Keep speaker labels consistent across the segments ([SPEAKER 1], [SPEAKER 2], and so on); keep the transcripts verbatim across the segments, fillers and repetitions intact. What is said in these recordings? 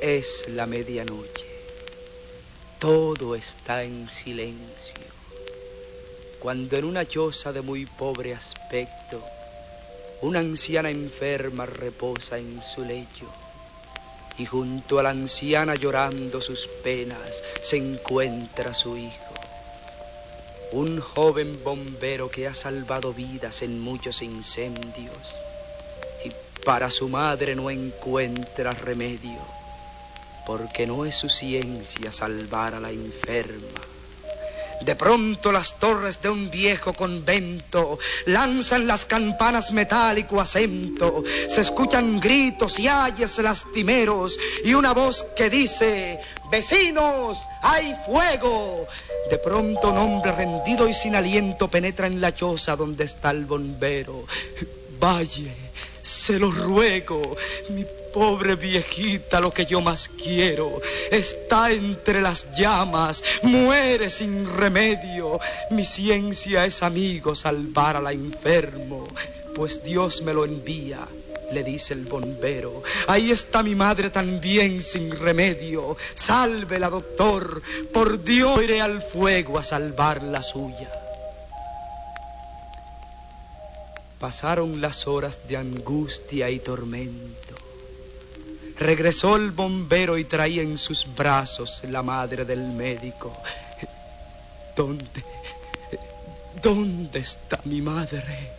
[SPEAKER 1] Es la medianoche. Todo está en silencio. Cuando en una choza de muy pobre aspecto, una anciana enferma reposa en su lecho, y junto a la anciana llorando sus penas se encuentra su hijo, un joven bombero que ha salvado vidas en muchos incendios, y para su madre no encuentra remedio, porque no es su ciencia salvar a la enferma. De pronto las torres de un viejo convento lanzan las campanas metálico acento, se escuchan gritos y ayes lastimeros y una voz que dice: ¡vecinos, hay fuego! De pronto un hombre rendido y sin aliento penetra en la choza donde está el bombero. Vaya, se lo ruego, mi pobre viejita, lo que yo más quiero está entre las llamas, muere sin remedio. Mi ciencia es, amigo, salvar a la enfermo, pues Dios me lo envía, le dice el bombero. Ahí está mi madre también sin remedio. Sálvela, doctor, por Dios iré al fuego a salvar la suya. Pasaron las horas de angustia y tormento. Regresó el bombero y traía en sus brazos la madre del médico. ¿Dónde, dónde está mi madre?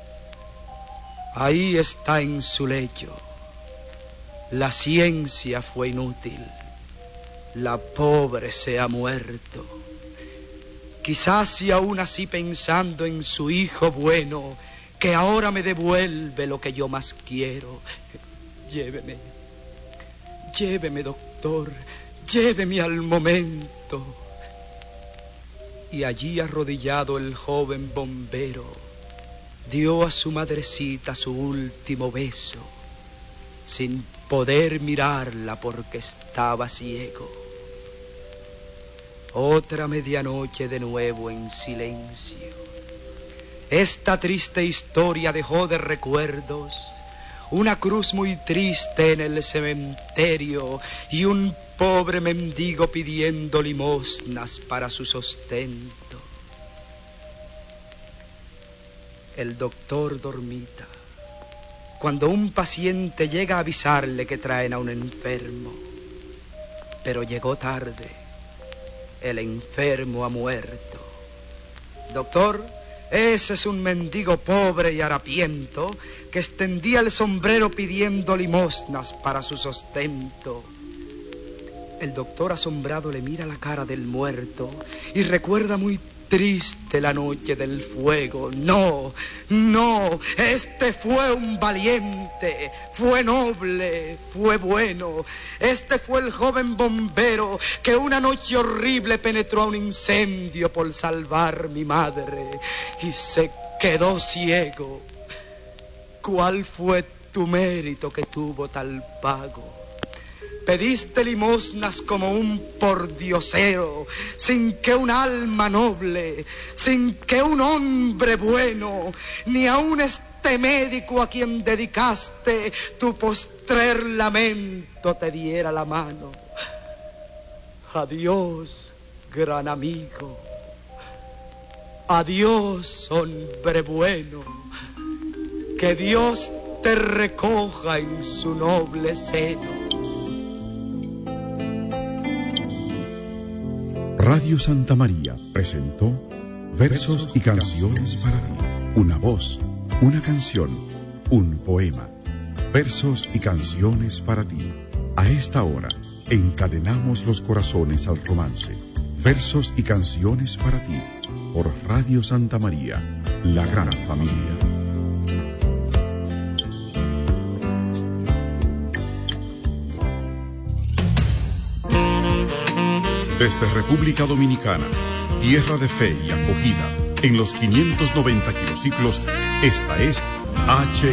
[SPEAKER 1] Ahí está en su lecho. La ciencia fue inútil. La pobre se ha muerto. Quizás si aún así pensando en su hijo bueno, que ahora me devuelve lo que yo más quiero. Lléveme, lléveme, doctor, lléveme al momento. Y allí arrodillado el joven bombero dio a su madrecita su último beso, sin poder mirarla porque estaba ciego. Otra medianoche de nuevo en silencio. Esta triste historia dejó de recuerdos una cruz muy triste en el cementerio y un pobre mendigo pidiendo limosnas para su sostento. El doctor dormita cuando un paciente llega a avisarle que traen a un enfermo, pero llegó tarde. El enfermo ha muerto. Doctor, ese es un mendigo pobre y harapiento que extendía el sombrero pidiendo limosnas para su sostento. El doctor asombrado le mira la cara del muerto y recuerda muy triste la noche del fuego. No, no, este fue un valiente, fue noble, fue bueno. Este fue el joven bombero que una noche horrible penetró a un incendio por salvar mi madre y se quedó ciego. ¿Cuál fue tu mérito que tuvo tal pago? Pediste limosnas como un pordiosero, sin que un alma noble, sin que un hombre bueno, ni aun este médico a quien dedicaste tu postrer lamento te diera la mano. Adiós, gran amigo. Adiós, hombre bueno. Que Dios te recoja en su noble seno.
[SPEAKER 2] Radio Santa María presentó Versos y Canciones para ti. Una voz, una canción, un poema. Versos y Canciones para ti. A esta hora, encadenamos los corazones al romance. Versos y Canciones para ti. Por Radio Santa María, la gran familia. Desde República Dominicana, tierra de fe y acogida, en los quinientos noventa kilociclos, esta es H